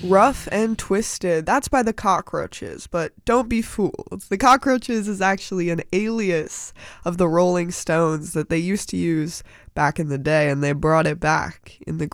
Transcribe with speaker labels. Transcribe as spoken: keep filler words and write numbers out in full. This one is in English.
Speaker 1: Rough and Twisted. That's by the Cockroaches, but don't be fooled. The Cockroaches is actually an alias of the Rolling Stones that they used to use back in the day, and they brought it back in the